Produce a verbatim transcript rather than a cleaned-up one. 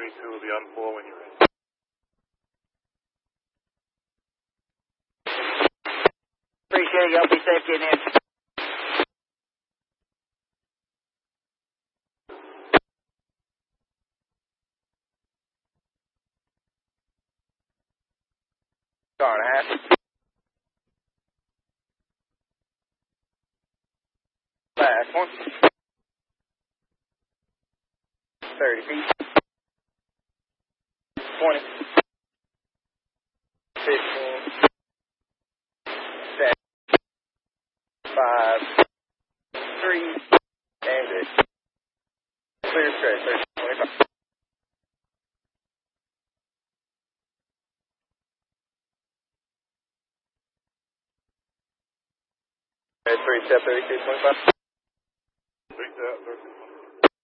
twenty-two will be on four when you're ready. Appreciate it. Y'all be safe getting in. Car and a half. Last one. thirty feet. twenty. fifteen. seven. five. three. And good. Clear straight. thirty. twenty-five. three step thirty-two twenty-five. Three step thirty-two.